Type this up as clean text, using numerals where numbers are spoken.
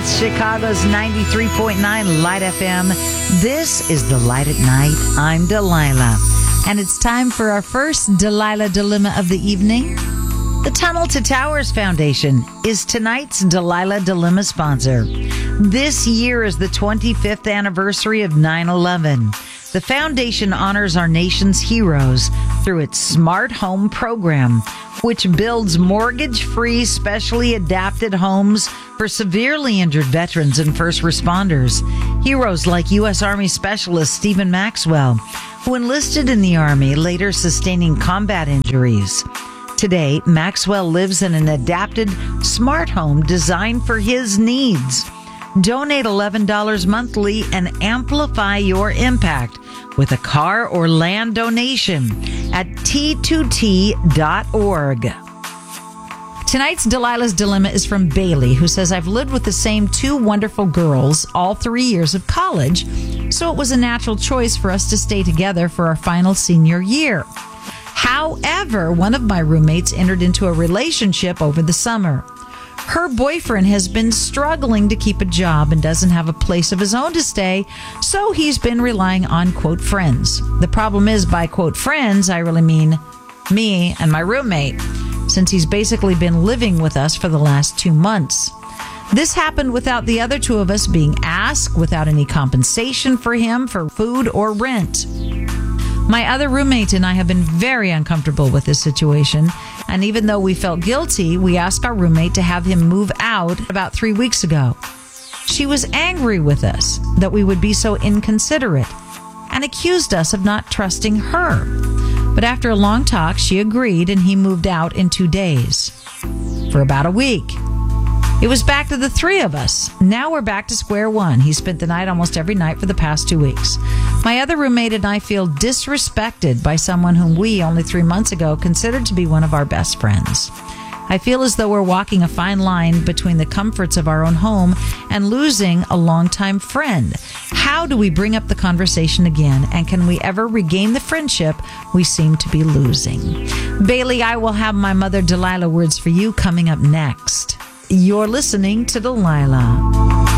It's Chicago's 93.9 Light FM. This is The Light at Night. I'm Delilah. And it's time for our first Delilah Dilemma of the evening. The Tunnel to Towers Foundation is tonight's Delilah Dilemma sponsor. This year is the 25th anniversary of 9/11. The foundation honors our nation's heroes through its Smart Home program, which builds mortgage-free, specially adapted homes for severely injured veterans and first responders. Heroes like U.S. Army Specialist Stephen Maxwell, who enlisted in the Army, later sustaining combat injuries. Today, Maxwell lives in an adapted smart home designed for his needs. Donate $11 monthly and amplify your impact with a car or land donation at t2t.org. Tonight's Delilah's Dilemma is from Bailey, who says, I've lived with the same two wonderful girls all 3 years of college, so it was a natural choice for us to stay together for our final senior year. However, one of my roommates entered into a relationship over the summer. Her boyfriend has been struggling to keep a job and doesn't have a place of his own to stay, so he's been relying on, quote, friends. The problem is, by, quote, friends, I really mean me and my roommate, since he's basically been living with us for the last 2 months. This happened without the other two of us being asked, without any compensation for him for food or rent. My other roommate and I have been very uncomfortable with this situation, and even though we felt guilty, we asked our roommate to have him move out about 3 weeks ago. She was angry with us that we would be so inconsiderate and accused us of not trusting her. But after a long talk, she agreed and he moved out in 2 days for about a week. It was back to the three of us. Now we're back to square one. He spent the night almost every night for the past 2 weeks. My other roommate and I feel disrespected by someone whom we, only 3 months ago, considered to be one of our best friends. I feel as though we're walking a fine line between the comforts of our own home and losing a longtime friend. How do we bring up the conversation again, and can we ever regain the friendship we seem to be losing? Bailey, I will have my mother Delilah words for you coming up next. You're listening to Delilah.